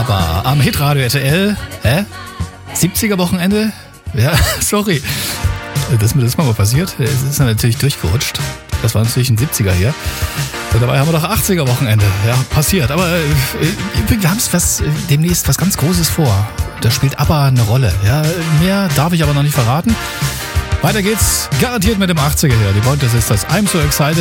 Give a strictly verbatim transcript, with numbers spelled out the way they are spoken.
Aber am Hitradio R T L, hä? siebziger Wochenende? Ja, sorry. Dass mir das mal passiert. Es ist natürlich durchgerutscht. Das war natürlich ein siebziger hier. Und dabei haben wir doch achtziger Wochenende. Ja, passiert. Aber äh, wir haben was, demnächst was ganz Großes vor. Da spielt ABBA eine Rolle. Ja, mehr darf ich aber noch nicht verraten. Weiter geht's garantiert mit dem achtziger hier. Die Pointer Sisters. I'm so excited.